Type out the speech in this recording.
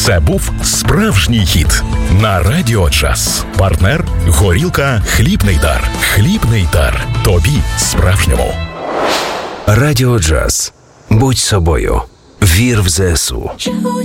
Це був справжній хіт на Радіо Джаз. Партнер – горілка «Хлібний дар». «Хлібний дар». Тобі справжньому. Радіо Джаз. Будь собою. Вір в ЗСУ.